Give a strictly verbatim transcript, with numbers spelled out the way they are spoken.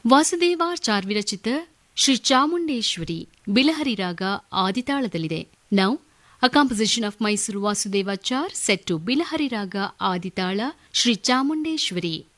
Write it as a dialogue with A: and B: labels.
A: ವಾಸುದೇವಾಚಾರ್ ವಿರಚಿತ ಶ್ರೀ ಚಾಮುಂಡೇಶ್ವರಿ ಬಿಲಹರಿ ರಾಗ ಆದಿತಾಳದಲ್ಲಿದೆ. Now a composition of Mysuru Vasudevachar set to Bilahari Raga Aditala Sri Chamundeshwari.